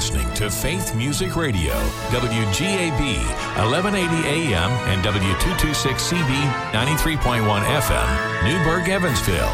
listening to Faith Music Radio, WGAB, 1180 AM and W226CB, 93.1 FM, Newburgh, Evansville.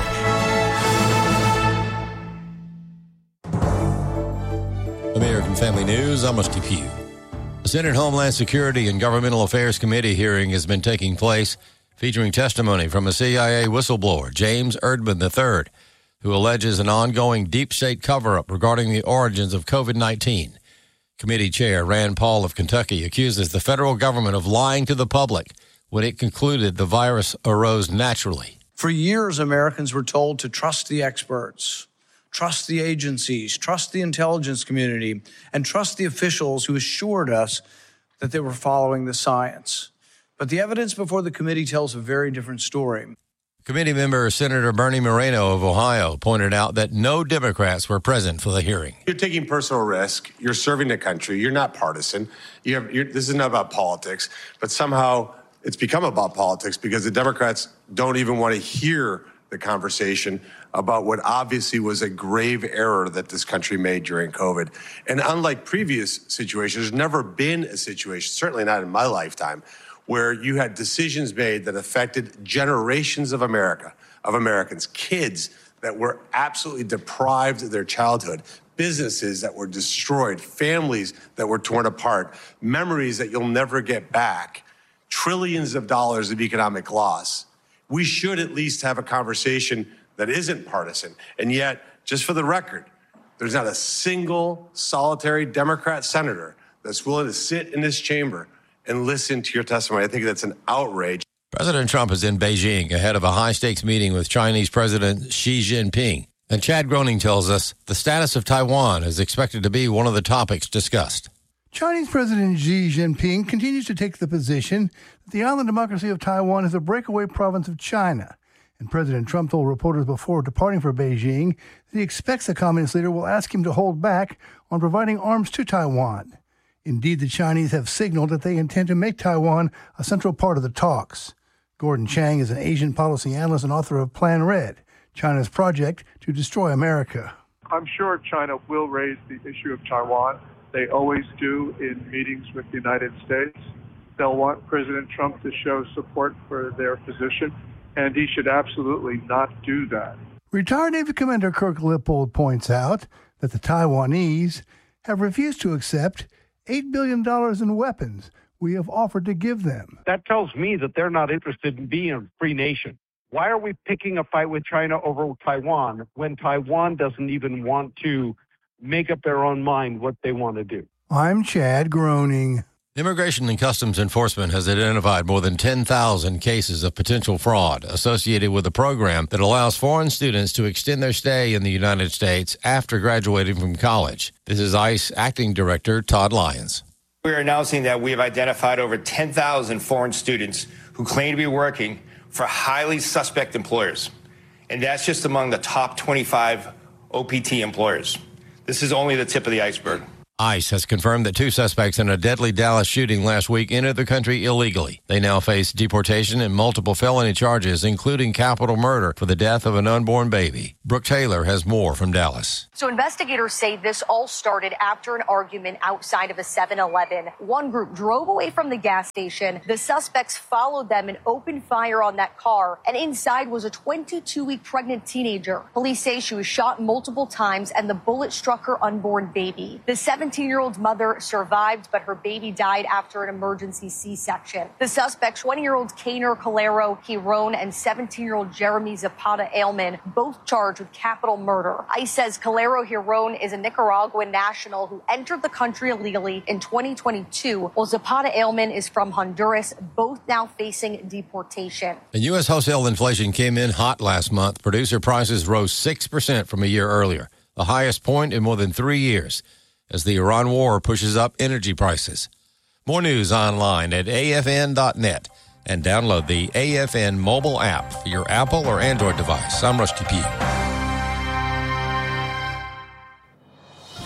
American Family News, I'm Rusty Pugh. The Senate Homeland Security and Governmental Affairs Committee hearing has been taking place, featuring testimony from a CIA whistleblower, James Erdman III, who alleges an ongoing deep state cover-up regarding the origins of COVID-19. Committee Chair Rand Paul of Kentucky accuses the federal government of lying to the public when it concluded the virus arose naturally. For years, Americans were told to trust the experts, trust the agencies, trust the intelligence community, and trust the officials who assured us that they were following the science. But the evidence before the committee tells a very different story. Committee member Senator Bernie Moreno of Ohio pointed out that no Democrats were present for the hearing. You're taking personal risk. You're serving the country. You're not partisan. This is not about politics, but somehow it's become about politics because the Democrats don't even want to hear the conversation about what obviously was a grave error that this country made during COVID. And unlike previous situations, there's never been a situation, certainly not in my lifetime, where you had decisions made that affected generations of Americans, kids that were absolutely deprived of their childhood, businesses that were destroyed, families that were torn apart, memories that you'll never get back, trillions of dollars of economic loss. We should at least have a conversation that isn't partisan. And yet, just for the record, there's not a single solitary Democrat senator that's willing to sit in this chamber and listen to your testimony. I think that's an outrage. President Trump is in Beijing ahead of a high-stakes meeting with Chinese President Xi Jinping. And Chad Groening tells us the status of Taiwan is expected to be one of the topics discussed. Chinese President Xi Jinping continues to take the position that the island democracy of Taiwan is a breakaway province of China. And President Trump told reporters before departing for Beijing that he expects the communist leader will ask him to hold back on providing arms to Taiwan. Indeed, the Chinese have signaled that they intend to make Taiwan a central part of the talks. Gordon Chang is an Asian policy analyst and author of Plan Red, China's project to destroy America. I'm sure China will raise the issue of Taiwan. They always do in meetings with the United States. They'll want President Trump to show support for their position, and he should absolutely not do that. Retired Navy Commander Kirk Lippold points out that the Taiwanese have refused to accept $8 billion in weapons we have offered to give them. That tells me that they're not interested in being a free nation. Why are we picking a fight with China over Taiwan when Taiwan doesn't even want to make up their own mind what they want to do? I'm Chad Groening. Immigration and Customs Enforcement has identified more than 10,000 cases of potential fraud associated with a program that allows foreign students to extend their stay in the United States after graduating from college. This is ICE Acting Director Todd Lyons. We are announcing that we have identified over 10,000 foreign students who claim to be working for highly suspect employers. And that's just among the top 25 OPT employers. This is only the tip of the iceberg. ICE has confirmed that 2 suspects in a deadly Dallas shooting last week entered the country illegally. They now face deportation and multiple felony charges, including capital murder for the death of an unborn baby. Brooke Taylor has more from Dallas. So investigators say this all started after an argument outside of a 7-Eleven. One group drove away from the gas station. The suspects followed them and opened fire on that car. And inside was a 22-week pregnant teenager. Police say she was shot multiple times and the bullet struck her unborn baby. The 17-year-old's mother survived, but her baby died after an emergency C-section. The suspects, 20-year-old Kainer Calero Hiron and 17-year-old Jeremy Zapata Ailman, both charged with capital murder. ICE says Calero Hiron is a Nicaraguan national who entered the country illegally in 2022, while Zapata Ailman is from Honduras, both now facing deportation. And U.S. wholesale inflation came in hot last month. Producer prices rose 6% from a year earlier, the highest point in more than 3 years, as the Iran war pushes up energy prices. More news online at afn.net and download the AFN mobile app for your Apple or Android device. I'm Rusty Pugh.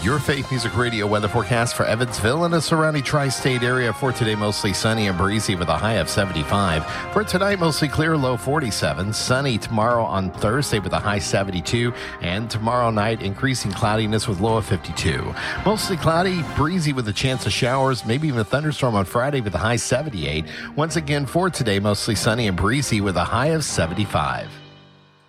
Your Faith Music Radio weather forecast for Evansville and the surrounding tri-state area. For today, mostly sunny and breezy with a high of 75. For tonight, mostly clear, low 47. Sunny tomorrow on Thursday with a high 72. And tomorrow night, increasing cloudiness with low of 52. Mostly cloudy, breezy with a chance of showers, maybe even a thunderstorm on Friday with a high 78. Once again, for today, mostly sunny and breezy with a high of 75.